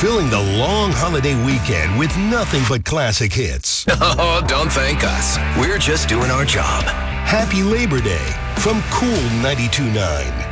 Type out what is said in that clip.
filling the long holiday weekend with nothing but classic hits. Oh, don't thank us. We're just doing our job. Happy Labor Day from Cool 92.9.